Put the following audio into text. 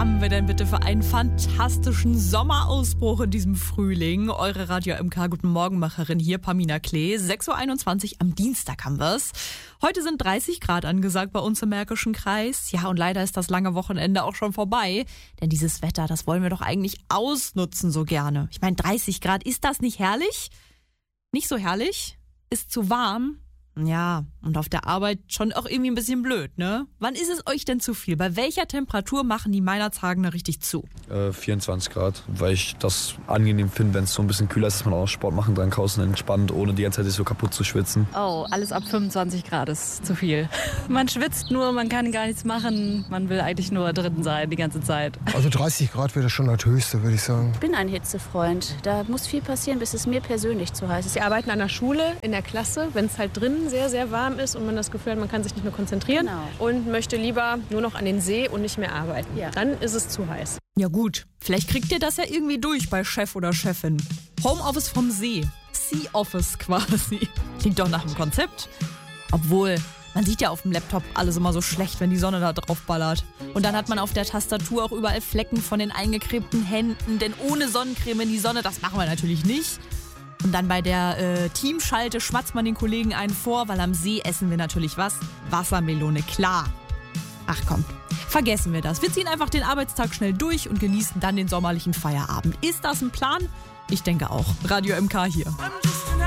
haben wir denn bitte für einen fantastischen Sommerausbruch in diesem Frühling? Eure Radio MK Guten Morgenmacherin hier, Pamina Klee. 6.21 Uhr am Dienstag haben wir's. Heute sind 30 Grad angesagt bei uns im Märkischen Kreis. Ja, und leider ist das lange Wochenende auch schon vorbei. Denn dieses Wetter, das wollen wir doch eigentlich ausnutzen so gerne. Ich meine, 30 Grad, ist das nicht herrlich? Nicht so herrlich? Ist zu warm? Ja, und auf der Arbeit schon auch irgendwie ein bisschen blöd, ne? Wann ist es euch denn zu viel? Bei welcher Temperatur machen die Weihnachtshagener richtig zu? 24 Grad, weil ich das angenehm finde, wenn es so ein bisschen kühler ist, dass man auch Sport machen kann, draußen entspannt, ohne die ganze Zeit sich so kaputt zu schwitzen. Oh, alles ab 25 Grad ist zu viel. Man schwitzt nur, man kann gar nichts machen. Man will eigentlich nur drin sein die ganze Zeit. Also 30 Grad wäre schon das Höchste, würde ich sagen. Ich bin ein Hitzefreund. Da muss viel passieren, bis es mir persönlich zu heiß ist. Wir arbeiten an der Schule, in der Klasse, wenn es halt drinnen sehr, sehr warm ist und man das Gefühl hat, man kann sich nicht mehr konzentrieren und möchte lieber nur noch an den See und nicht mehr arbeiten. Ja. Dann ist es zu heiß. Ja gut, vielleicht kriegt ihr das ja irgendwie durch bei Chef oder Chefin. Homeoffice vom See. Sea Office quasi. Klingt doch nach einem Konzept. Obwohl, man sieht ja auf dem Laptop alles immer so schlecht, wenn die Sonne da drauf ballert. Und dann hat man auf der Tastatur auch überall Flecken von den eingecremten Händen. Denn ohne Sonnencreme in die Sonne, das machen wir natürlich nicht. Und dann bei der Teamschalte schmatzt man den Kollegen einen vor, weil am See essen wir natürlich was? Wassermelone, klar. Ach komm, vergessen wir das. Wir ziehen einfach den Arbeitstag schnell durch und genießen dann den sommerlichen Feierabend. Ist das ein Plan? Ich denke auch. Radio MK hier.